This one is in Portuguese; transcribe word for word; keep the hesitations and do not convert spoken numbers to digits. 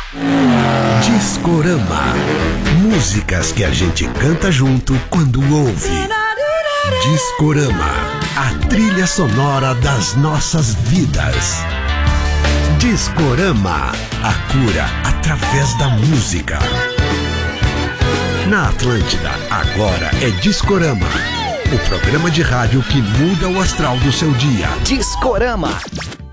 Discorama. Músicas que a gente canta junto quando ouve. Discorama, a trilha sonora das nossas vidas. Discorama, a cura através da música. Na Atlântida, agora é Discorama, o programa de rádio que muda o astral do seu dia. Discorama.